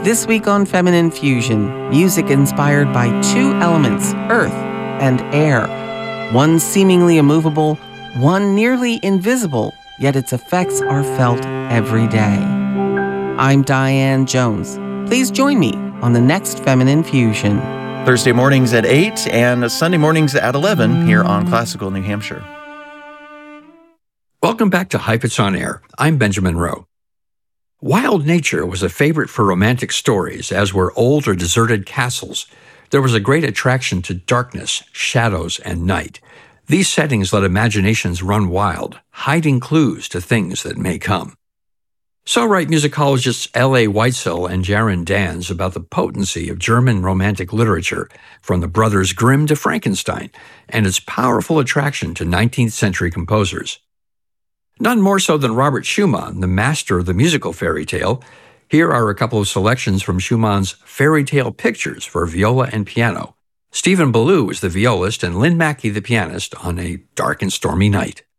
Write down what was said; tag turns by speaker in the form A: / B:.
A: This week on Feminine Fusion, music inspired by two elements, earth and air. One seemingly immovable, one nearly invisible, yet its effects are felt every day. I'm Diane Jones. Please join me on the next Feminine Fusion.
B: Thursday mornings at 8 and Sunday mornings at 11 here on Classical New Hampshire.
C: Welcome back to Heifetz on Air. I'm Benjamin Rowe. Wild nature was a favorite for romantic stories, as were old or deserted castles. There was a great attraction to darkness, shadows, and night. These settings let imaginations run wild, hiding clues to things that may come. So write musicologists L.A. Weitzel and Jaron Dans about the potency of German romantic literature, from the Brothers Grimm to Frankenstein, and its powerful attraction to 19th century composers. None more so than Robert Schumann, the master of the musical fairy tale. Here are a couple of selections from Schumann's Fairy Tale Pictures for viola and piano. Stephen Ballou is the violist and Lynn Mackey the pianist on A Dark and Stormy Night.